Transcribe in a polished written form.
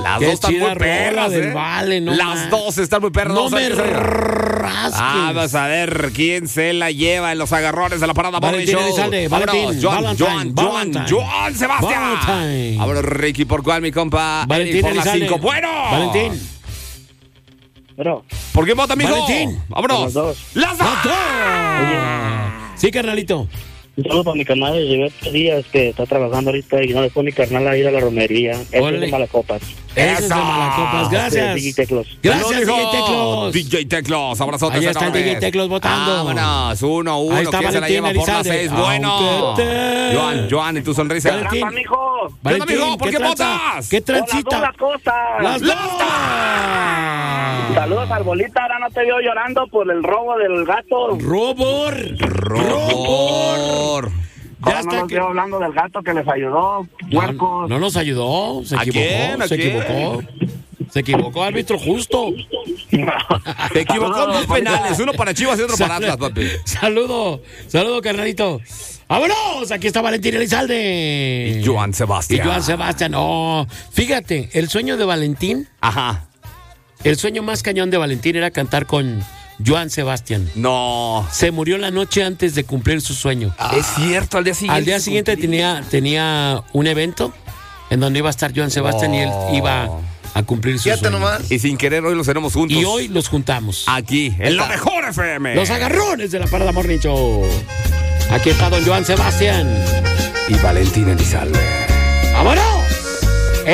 Las Qué dos están chida muy perras, rola del Vale, no Las más. dos están muy perras. No Vamos a me ver qué sale. rasques. Vamos a ver quién se la lleva en los agarrones de la parada Morning Valentín Show. Elizalde, Vámonos, Valentín, Joan Sebastián. Valentine. Vámonos, Ricky, ¿por cuál, mi compa? Valentín Eric, por las Elizalde. 5. Bueno. Valentín. Pero, ¿Por qué vota, mijo? Valentín. Vámonos. Las dos. ¡Las dos! Sí, carnalito. un saludo para mi carnal de Gilberto Díaz, que está trabajando ahorita y no dejó mi carnal a ir a la romería. Ese es Órale. de Malacopas. Ese es de ¡Esa! Malacopas. Gracias. DJ Teclos. Gracias, Saludos, DJ hijo. Teclos. DJ Teclos, abrazotes Ahí está el enormes. DJ Teclos votando. Vámonos, 1-1. Ahí está ¿Quién se la Valentín lleva por las Elizalde. 6? Bueno. Aunque te- Joan, ¿y tu sonrisa? Valentín. ¡Trampa, mijo! ¿Qué onda, mijo? ¿Por ¿qué qué tranza? votas? ¿Qué Con las transita? dos cosas. ¡Las dos! Saludos al Bolita, ahora no te veo llorando por el robo del gato. ¡Robor! Robor. Ya Ahora no está nos que... veo hablando del gato que les ayudó. Puercos. No nos ayudó, se ¿A equivocó, quién? ¿A se quién? equivocó. Se equivocó, árbitro justo. Te equivocó en dos penales, uno para Chivas y otro para Atlas, papi. Saludo, carnalito. ¡Vámonos! Aquí está Valentín Elizalde. Y Joan Sebastián. Y Joan Sebastián. No, fíjate, el sueño de Valentín, Ajá. el sueño más cañón de Valentín era cantar con Joan Sebastián. No. Se murió la noche antes de cumplir su sueño. Es cierto, al día siguiente. Al día siguiente tenía un evento en donde iba a estar Joan Sebastián y él iba a cumplir su Fíjate sueño. nomás. Y sin querer hoy los tenemos juntos. Y hoy los juntamos. Aquí, en la mejor FM. Los agarrones de la Parada Morning Show. Aquí está don Joan Sebastián. Y Valentín Elizalde. ¡Vámonos!